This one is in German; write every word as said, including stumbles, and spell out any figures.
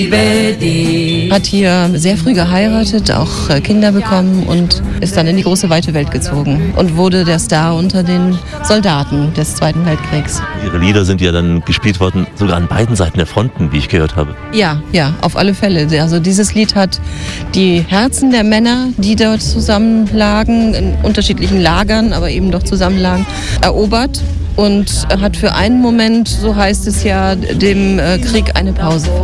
Hat hier sehr früh geheiratet, auch äh, Kinder bekommen und ist dann in die große weite Welt gezogen und wurde der Star unter den Soldaten des Zweiten Weltkriegs. Ihre Lieder sind ja dann gespielt worden, sogar an beiden Seiten der Fronten, wie ich gehört habe. Ja, ja, auf alle Fälle. Also dieses Lied hat die Herzen der Männer, die dort zusammenlagen, in unterschiedlichen Lagern, aber eben doch zusammenlagen, erobert. Und hat für einen Moment, so heißt es ja, dem äh, Krieg eine Pause